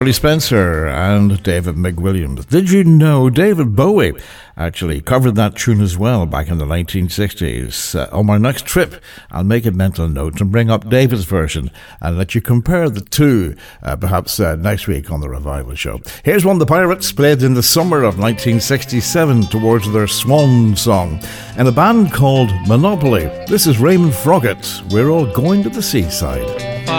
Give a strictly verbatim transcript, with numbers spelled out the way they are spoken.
Charlie Spencer and David McWilliams. Did you know David Bowie actually covered that tune as well back in the nineteen sixties? Uh, on my next trip, I'll make a mental note and bring up David's version and let you compare the two, uh, perhaps uh, next week on the Revival Show. Here's one the Pirates played in the summer of nineteen sixty-seven towards their swan song in a band called Monopoly. This is Raymond Froggatt. We're all going to the seaside.